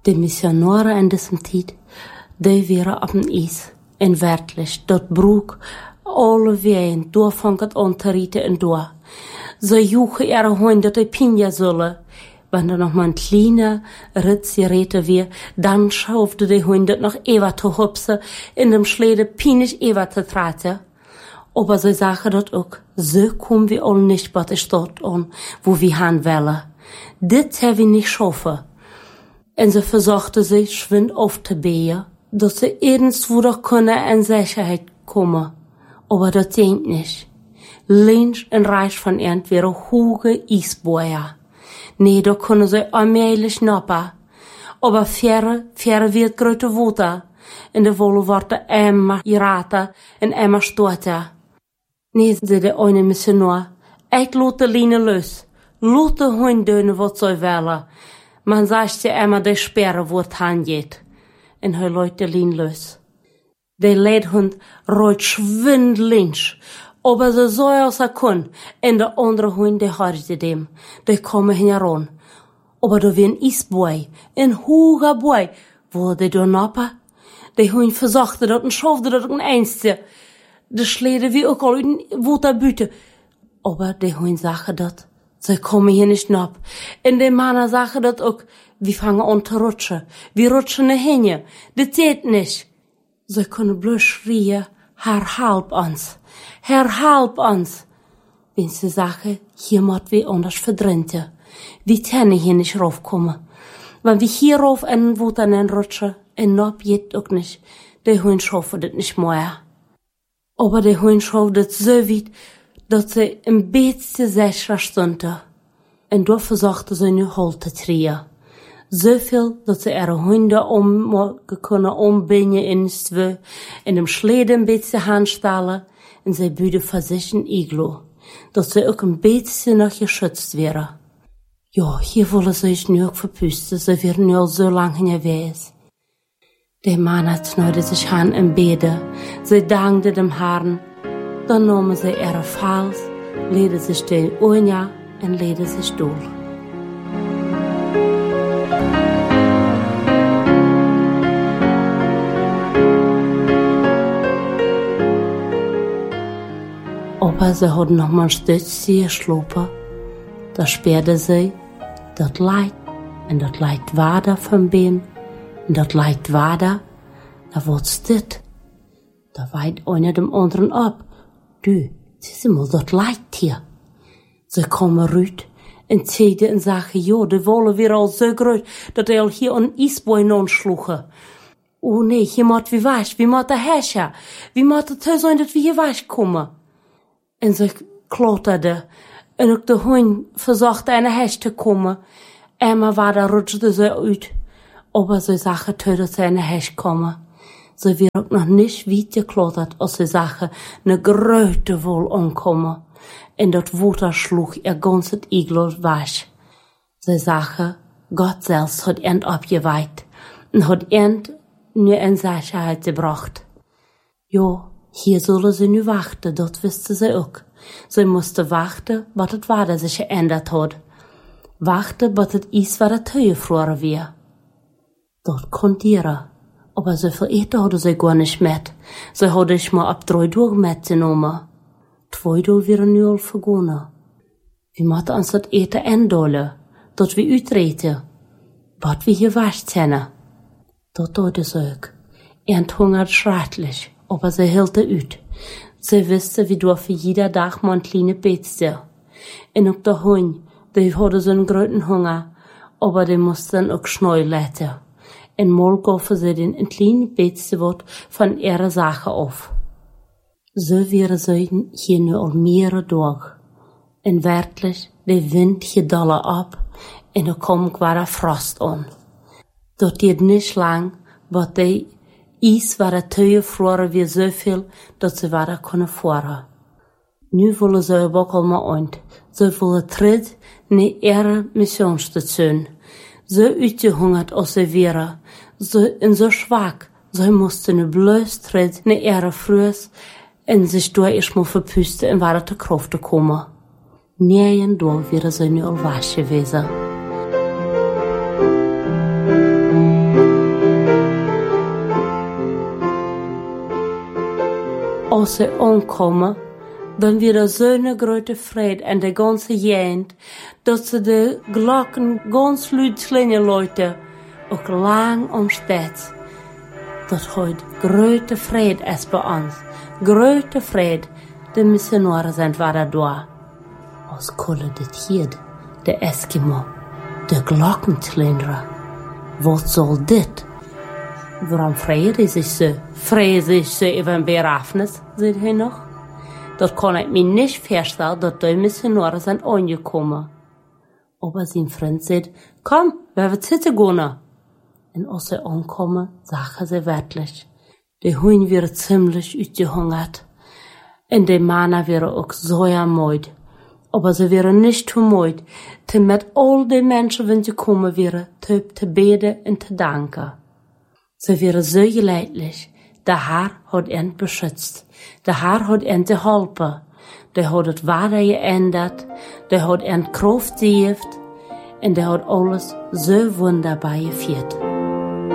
De missionaren in diesem tijd, die waren op een is. En werkelijk, dat broek, alle ween, doorvang het onterieten en door. Ze joegen er hoen dat de pinja zullen. Wanneer nog maar een kleine ritsie weer, dan schaufde de hoen dat nog even te hupsen, in dem Schlede pinisch even te traten. Aber ze zagen dat ook, ze komen we al niet bij de stad aan, wo we gaan willen. Dit hebben we niet schaffen. En ze verzochten zich schwind auf te behen, dat ze ergens wieder kunnen in Sicherheit komen. Aber dat denkt niet. Links en rechts van end waren hoge ijsboeien. Nee, da kunnen ze allmählich nappen. Aber verre wird grote water. En de volle worden immer geraten en immer storten. Nee, zei de eine missionaar, ik laat de line los. Laat de hond doen wat ze willen. Man sagt ja immer, de sperren wordt handjet. En hij laat de line los. De leidhond roeit schwindelings. Aber ze zo als hij kon. En de andere hond, die hoorde dem. Die komen heran. Aber da wie een isboy. Een hoge boy. Wo die door nappen? De hond verzochte dat en schofde dat een eindste. De Schlede wie ook al in Wuter buiten. Aber de hond zagen dat. Ze komen hier niet nap. En de mannen zagen dat ook. We vangen aan te rutschen. We rutschen naar henje. Dat zit niet. Ze kunnen bloos schreeuwen. Herhalp ons. Herhalp ons. En ze zeggen, hier moet we anders verdrinten. We kunnen hier niet raufkomen. Wanneer we hier rauf en Wuter en rutschen. En nap jet ook niet. De hond schaffen dat niet meer. Aber de hond schoof dat zo weit, dat ze een beetje sicher stonden. En door verzochten ze nu hol te treden. Zoveel dat ze er honden kunnen ombinden in zwe, en hem Schlede een beetje handstellen, en ze bieden voor zich een iglo, dat ze ook een beetje nog geschützt werden. Ja, hier willen ze zich nu ook verpusten, ze werden nu al zo lang geweest. De mannen knuiden zich aan en beden. Ze dankten dem Herrn. Dan namen ze ihre Fals, leden zich de oorja en leden zich door. Aber ze hadden nog maar een stukje geslopen. Dan speerden ze dat Leid en dat Leid waarder van binnen. En dat lijkt waarder, da wordt stit. Da weit einer dem anderen ab. Du, sieh mal, dat lijkt hier. Ze komen uit en zeiden en zeggen, ja, de wollen weer al zo groot, dat hij al hier een isboy aansloegen. Oh nee, hier moet we weg, we moeten herschen. We moeten thuis zijn dat we hier wegkomen. En ze klotterden. En ook de hond verzocht een hersch te komen. Emma waar daar rutschte ze uit. Aber ze zagen dat ze in huis komen. Ze weer ook nog niet weit geklotterd als ze zagen een grote wol aankomen. En dat water sloeg gans het iglo weg. Ze zagen, God zelfs had end opgeweikt en had end nu in Sicherheit gebracht. Ja, hier zullen ze nu wachten, dat wisten ze ook. Ze moesten wachten wat het water zich geändert had. Wachten wat het is waar het teugevroren weer. Dat kon dieren. Aber zoveel eten hadden ze gar niet met. Ze hadden zich maar op 3 dagen metgenomen. 2 dagen waren nu al vergonnen. We moeten ons dat eten indullen, dat we uitreten. Wat we hier wascht zijn. Dat deden ze ook. En hongerde schrecklich, aber ze hielden uit. Ze wisten, we durfden jeder dag maar een kleine beetje. En ook de hond, die hadden zo'n grote honger, aber die moesten ook snel letten. En mal gaven ze den een klein beetje wat van ihre Sache auf. So wären sie hier nu al mehrere Tage. En werkelijk, de wind gedallen ab en er kwam kwara frost aan. Dat deed niet lang, want de ijs waren teugevroren weer zoveel dat ze waren kunnen voeren. Nu willen ze ook allemaal uit. Ze willen terug naar ihre missionstation. Zo uitgehungerd als ze waren, en zo zwak. Ze moesten nu bloos terug naar ihre vrouws en zich door eerst maar verpusten en waren te kracht te komen. Nee, door waren ze nu al was geweest. als ze aankomen, dan weer er zo'n grote vrede en de ganze Gegend, dat ze de glokken ganz luid slingen luiden, ook lang omsteeds. Dat heute grote vrede is bij ons, grote vrede, de missionaren zijn waren daar. Als kolle dit hier, de Eskimo, de glockenslingeren. Wat zal dit? Waarom vrezen zich ze? Vrezen ze even begrafenis, zei hij nog. Dat kon ik me niet voorstellen dat de missionaren zijn aangekomen. Aber zijn vriend zei, kom, we hebben zitten gaan. En als ze aankomen, zagen ze werkelijk. De hoen werden ziemlich uitgehongerd. En de mannen waren ook zo moeid. Aber ze waren niet te moeid, te met al die mensen die gekomen waren, te beden en te danken. Ze waren zo geleidelijk. De Heer had hen beschützt. De Heer had hen geholpen. De had het waarde geändert. De had hen Kraft gegeven. En de had alles zo wunderbar gevierd.